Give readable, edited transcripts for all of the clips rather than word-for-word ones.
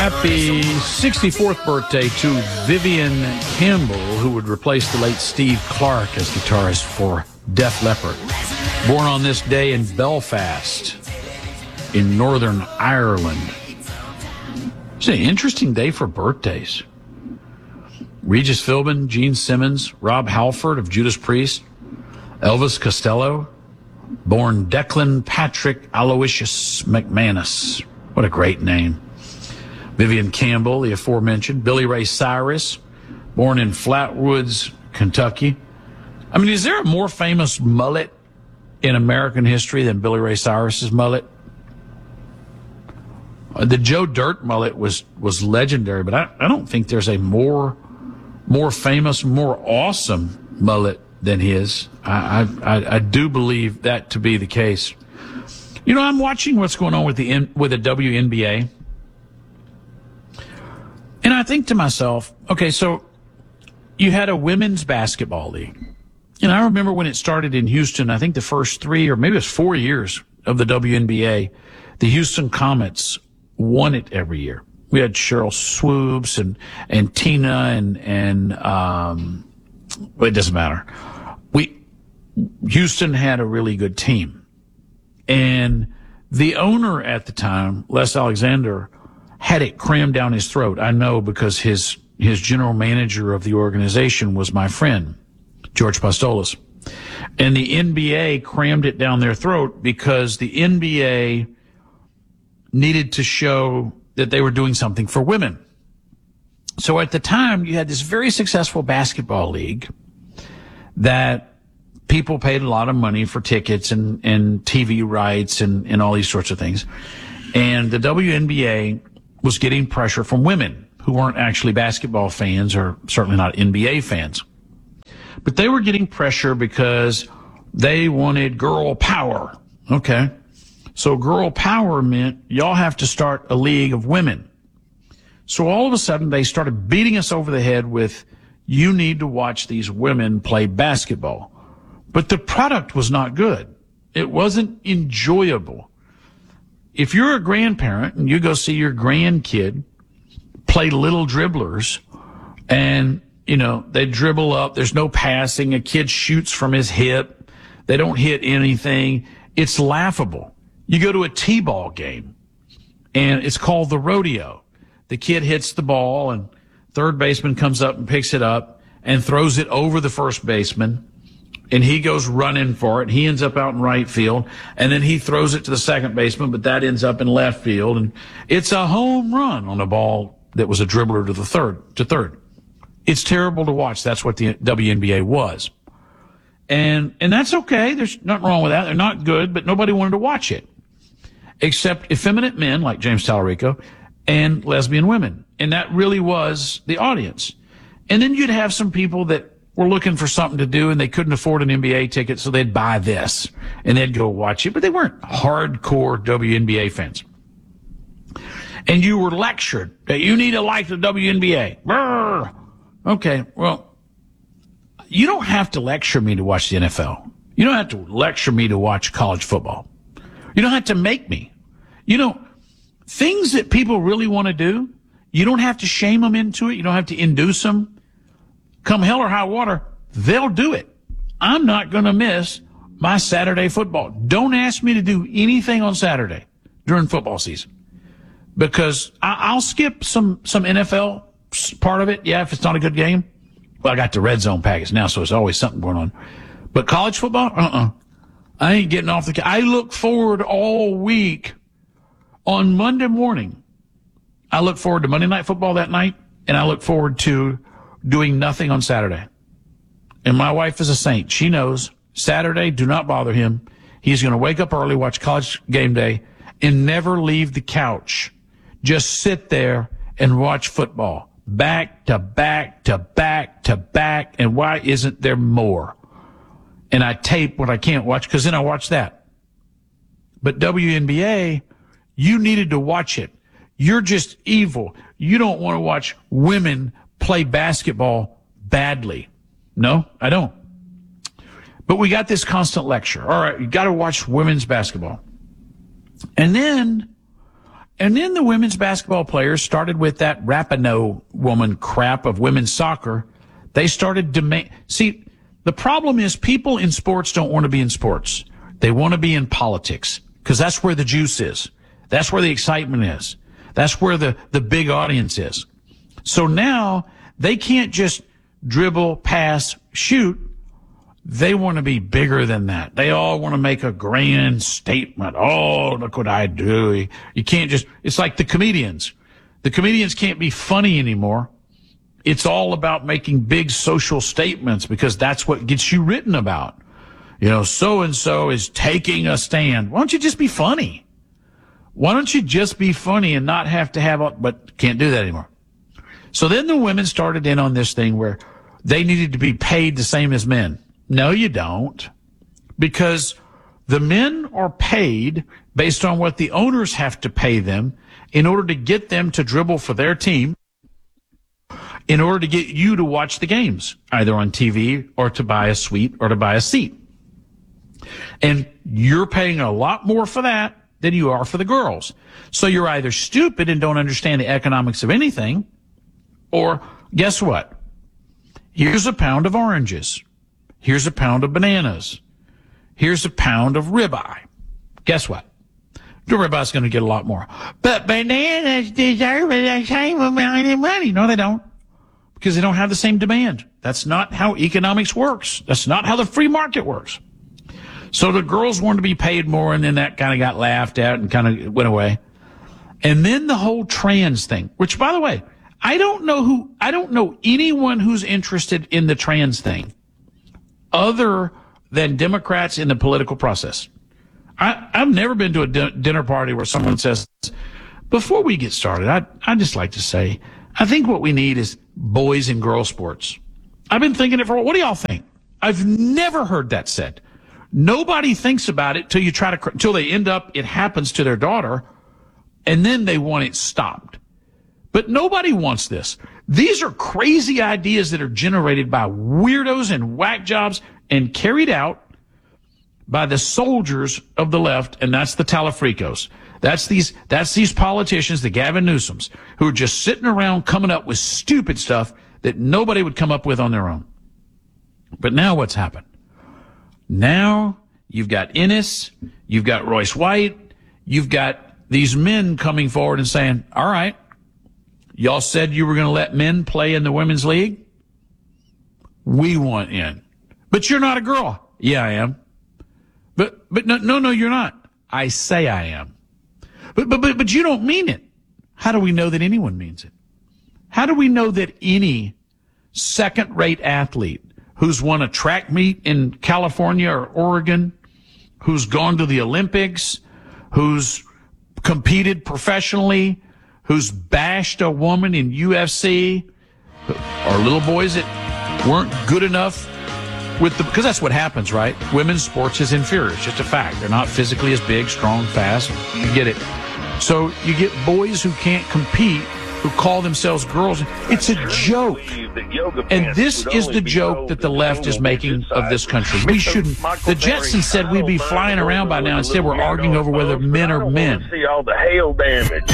Happy 64th birthday to Vivian Campbell, who would replace the late Steve Clark as guitarist for Def Leppard. Born on this day in Belfast, in Northern Ireland. It's an interesting day for birthdays. Regis Philbin, Gene Simmons, Rob Halford of Judas Priest, Elvis Costello, born Declan Patrick Aloysius McManus. What a great name. Vivian Campbell, the aforementioned. Billy Ray Cyrus, born in Flatwoods, Kentucky. I mean, is there a more famous mullet in American history than Billy Ray Cyrus's mullet? The Joe Dirt mullet was legendary, but I don't think there's a more famous, more awesome mullet than his. I do believe that to be the case. You know, I'm watching what's going on with the WNBA. And I think to myself, okay, so you had a women's basketball league. And I remember when it started in Houston, I think the first 3 or maybe it was 4 years of the WNBA, the Houston Comets won it every year. We had Cheryl Swoops and Tina and well, it doesn't matter. Houston had a really good team. And the owner at the time, Les Alexander, had it crammed down his throat. I know because his general manager of the organization was my friend, George Pastolis. And the NBA crammed it down their throat because the NBA needed to show that they were doing something for women. So at the time, you had this very successful basketball league that people paid a lot of money for tickets and TV rights and all these sorts of things. And the WNBA was getting pressure from women who weren't actually basketball fans or certainly not NBA fans. But they were getting pressure because they wanted girl power. Okay. So girl power meant y'all have to start a league of women. So all of a sudden they started beating us over the head with, you need to watch these women play basketball. But the product was not good. It wasn't enjoyable. If you're a grandparent and you go see your grandkid play little dribblers and, you know, they dribble up, there's no passing, a kid shoots from his hip, they don't hit anything, it's laughable. You go to a t-ball game and it's called the rodeo. The kid hits the ball and third baseman comes up and picks it up and throws it over the first baseman. And he goes running for it. He ends up out in right field. And then he throws it to the second baseman, but that ends up in left field. And it's a home run on a ball that was a dribbler to third. It's terrible to watch. That's what the WNBA was. And that's okay. There's nothing wrong with that. They're not good, but nobody wanted to watch it. Except effeminate men like James Tallarico and lesbian women. And that really was the audience. And then you'd have some people that were looking for something to do and they couldn't afford an NBA ticket, so they'd buy this and they'd go watch it, but they weren't hardcore WNBA fans. And you were lectured that you need to like the WNBA. Brr. Okay, well, you don't have to lecture me to watch the NFL. You don't have to lecture me to watch college football. You don't have to make me. You know, things that people really want to do, you don't have to shame them into it. You don't have to induce them. Come hell or high water, they'll do it. I'm not going to miss my Saturday football. Don't ask me to do anything on Saturday during football season because I'll skip some NFL part of it. Yeah, if it's not a good game. Well, I got the red zone package now, so there's always something going on. But college football, I ain't getting off I look forward all week on Monday morning. I look forward to Monday Night Football that night, and I look forward to doing nothing on Saturday. And my wife is a saint. She knows Saturday, do not bother him. He's going to wake up early, watch College Game Day, and never leave the couch. Just sit there and watch football. Back to back to back to back. And why isn't there more? And I tape what I can't watch because then I watch that. But WNBA, you needed to watch it. You're just evil. You don't want to watch women play basketball badly. No, I don't. But we got this constant lecture. All right, you got to watch women's basketball. And then And then the women's basketball players started with that Rapinoe woman crap of women's soccer. They started See, the problem is people in sports don't want to be in sports. They want to be in politics because that's where the juice is. That's where the excitement is. That's where the big audience is. So now they can't just dribble, pass, shoot. They want to be bigger than that. They all want to make a grand statement. Oh, look what I do. You can't just, it's like the comedians. The comedians can't be funny anymore. It's all about making big social statements because that's what gets you written about. You know, so-and-so is taking a stand. Why don't you just be funny? Why don't you just be funny and not have to but can't do that anymore. So then the women started in on this thing where they needed to be paid the same as men. No, you don't. Because the men are paid based on what the owners have to pay them in order to get them to dribble for their team, in order to get you to watch the games, either on TV or to buy a suite or to buy a seat. And you're paying a lot more for that than you are for the girls. So you're either stupid and don't understand the economics of anything, or guess what? Here's a pound of oranges. Here's a pound of bananas. Here's a pound of ribeye. Guess what? The ribeye's going to get a lot more. But bananas deserve the same amount of money. No, they don't. Because they don't have the same demand. That's not how economics works. That's not how the free market works. So the girls wanted to be paid more, and then that kind of got laughed at and kind of went away. And then the whole trans thing, which, by the way, I don't know anyone who's interested in the trans thing other than Democrats in the political process. I've never been to a dinner party where someone says, before we get started, I'd just like to say, I think what we need is boys and girls sports. I've been thinking it for, what do y'all think? I've never heard that said. Nobody thinks about it till they end up, it happens to their daughter, and then they want it stopped. But nobody wants this. These are crazy ideas that are generated by weirdos and whack jobs and carried out by the soldiers of the left, and that's the Talafricos. That's these politicians, the Gavin Newsoms, who are just sitting around coming up with stupid stuff that nobody would come up with on their own. But now what's happened? Now you've got Ennis, you've got Royce White, you've got these men coming forward and saying, all right, y'all said you were going to let men play in the women's league? We want in. But you're not a girl. Yeah, I am. But no, you're not. I say I am. But you don't mean it. How do we know that anyone means it? How do we know that any second-rate athlete who's won a track meet in California or Oregon, who's gone to the Olympics, who's competed professionally, who's bashed a woman in UFC, or little boys that weren't good enough because that's what happens, right? Women's sports is inferior. It's just a fact. They're not physically as big, strong, fast. You get it. So you get boys who can't compete, who call themselves girls. It's a joke. And this is the joke that the left is making of this country. We shouldn't. The Jetsons said we'd be flying around by now. Instead, we're arguing over whether men are men. See all the hail damage.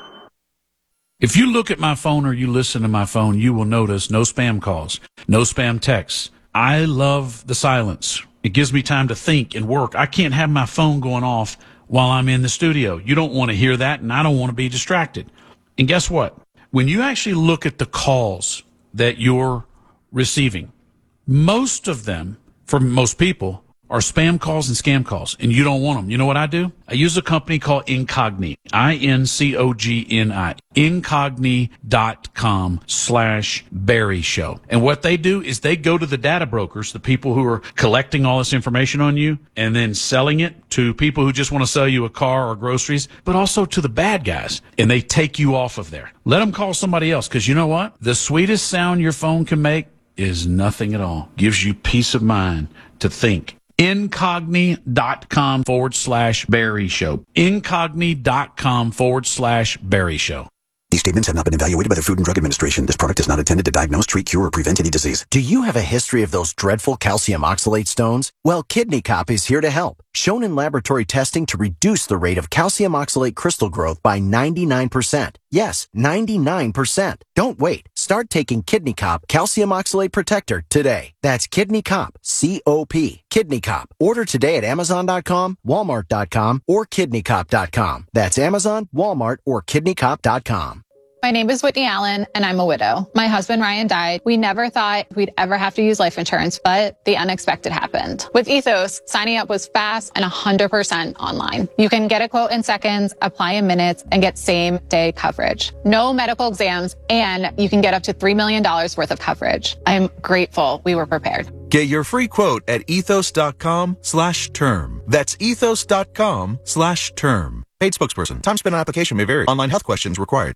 If you look at my phone or you listen to my phone, you will notice no spam calls, no spam texts. I love the silence. It gives me time to think and work. I can't have my phone going off while I'm in the studio. You don't want to hear that, and I don't want to be distracted. And guess what? When you actually look at the calls that you're receiving, most of them, for most people, are spam calls and scam calls, and you don't want them. You know what I do? I use a company called Incogni, Incogni, incogni.com/Barry Show. And what they do is they go to the data brokers, the people who are collecting all this information on you, and then selling it to people who just want to sell you a car or groceries, but also to the bad guys, and they take you off of there. Let them call somebody else, because you know what? The sweetest sound your phone can make is nothing at all. Gives you peace of mind to think. Incogni.com/Barry Show. Incogni.com/Barry Show. These statements have not been evaluated by the Food and Drug Administration. This product is not intended to diagnose, treat, cure, or prevent any disease. Do you have a history of those dreadful calcium oxalate stones? Well, Kidney Cop is here to help. shown in laboratory testing to reduce the rate of calcium oxalate crystal growth by 99%. Yes, 99%. Don't wait. Start taking Kidney Cop Calcium Oxalate Protector today. That's Kidney Cop, C-O-P, Kidney Cop. Order today at Amazon.com, Walmart.com, or KidneyCop.com. That's Amazon, Walmart, or KidneyCop.com. My name is Whitney Allen, and I'm a widow. My husband, Ryan, died. We never thought we'd ever have to use life insurance, but the unexpected happened. With Ethos, signing up was fast and 100% online. You can get a quote in seconds, apply in minutes, and get same-day coverage. No medical exams, and you can get up to $3 million worth of coverage. I'm grateful we were prepared. Get your free quote at ethos.com/term. That's ethos.com/term. Paid spokesperson. Time spent on application may vary. Online health questions required.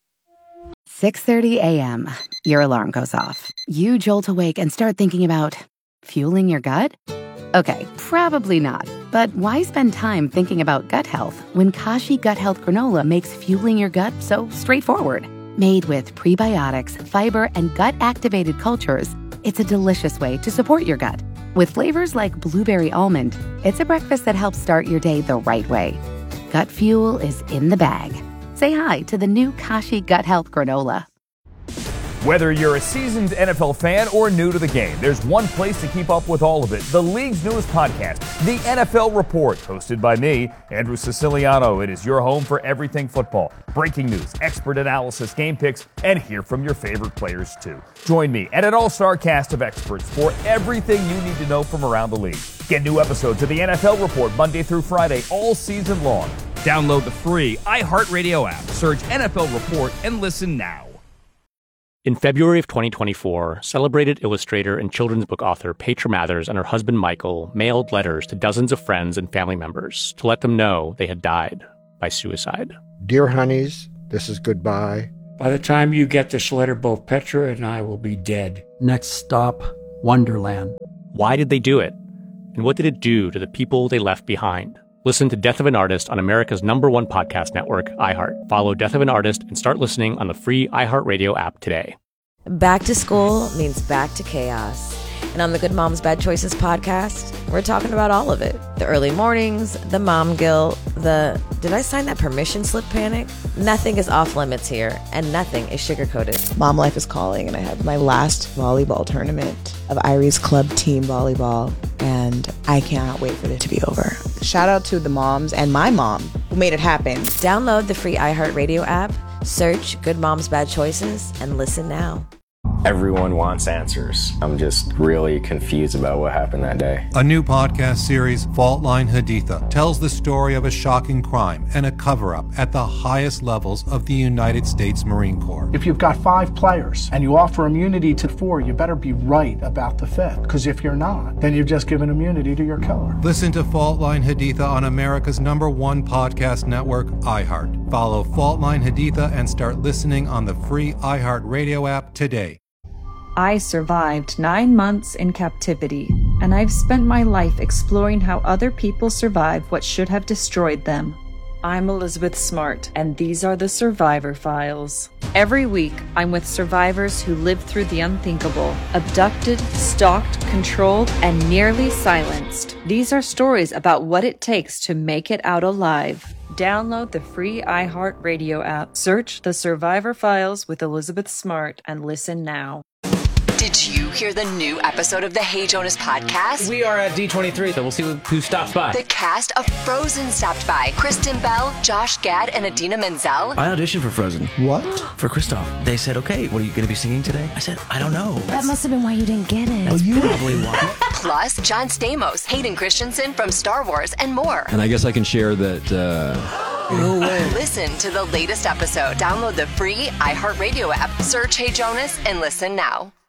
6:30 a.m. Your alarm goes off. You jolt awake and start thinking about fueling your gut? Okay, probably not. But why spend time thinking about gut health when Kashi Gut Health Granola makes fueling your gut so straightforward? Made with prebiotics, fiber, and gut-activated cultures, it's a delicious way to support your gut. With flavors like blueberry almond, it's a breakfast that helps start your day the right way. Gut fuel is in the bag. Say hi to the new Kashi Gut Health Granola. Whether you're a seasoned NFL fan or new to the game, there's one place to keep up with all of it. The league's newest podcast, The NFL Report, hosted by me, Andrew Siciliano. It is your home for everything football. Breaking news, expert analysis, game picks, and hear from your favorite players, too. Join me and an all-star cast of experts for everything you need to know from around the league. Get new episodes of The NFL Report Monday through Friday all season long. Download the free iHeartRadio app. Search NFL Report and listen now. In February of 2024, celebrated illustrator and children's book author Petra Mathers and her husband Michael mailed letters to dozens of friends and family members to let them know they had died by suicide. Dear honeys, this is goodbye. By the time you get this letter, both Petra and I will be dead. Next stop, Wonderland. Why did they do it? And what did it do to the people they left behind? Listen to Death of an Artist on America's #1 podcast network, iHeart. Follow Death of an Artist and start listening on the free iHeartRadio app today. Back to school means back to chaos. And on the Good Moms Bad Choices podcast, we're talking about all of it. The early mornings, the mom guilt, the did I sign that permission slip panic? Nothing is off limits here, and nothing is sugar-coated. Mom life is calling, and I have my last volleyball tournament of Irie's club team volleyball, and I cannot wait for it to be over. Shout out to the moms and my mom who made it happen. Download the free iHeartRadio app, search Good Moms Bad Choices, and listen now. Everyone wants answers. I'm just really confused about what happened that day. A new podcast series, Fault Line Haditha, tells the story of a shocking crime and a cover-up at the highest levels of the United States Marine Corps. If you've got 5 players and you offer immunity to 4, you better be right about the 5th. Because if you're not, then you've just given immunity to your killer. Listen to Fault Line Haditha on America's #1 podcast network, iHeart. Follow Fault Line Haditha and start listening on the free iHeart Radio app today. I survived 9 months in captivity, and I've spent my life exploring how other people survive what should have destroyed them. I'm Elizabeth Smart, and these are the Survivor Files. Every week, I'm with survivors who lived through the unthinkable, abducted, stalked, controlled, and nearly silenced. These are stories about what it takes to make it out alive. Download the free iHeartRadio app, search The Survivor Files with Elizabeth Smart, and listen now. Did you hear the new episode of the Hey Jonas podcast? We are at D23, so we'll see who stops by. The cast of Frozen stopped by. Kristen Bell, Josh Gad, and Idina Menzel. I auditioned for Frozen. What? For Kristoff. They said, okay, what are you going to be singing today? I said, I don't know. That must have been why you didn't get it. That's probably why. Plus, John Stamos, Hayden Christensen from Star Wars, and more. And I guess I can share that... No way. Listen to the latest episode. Download the free iHeartRadio app. Search Hey Jonas and listen now.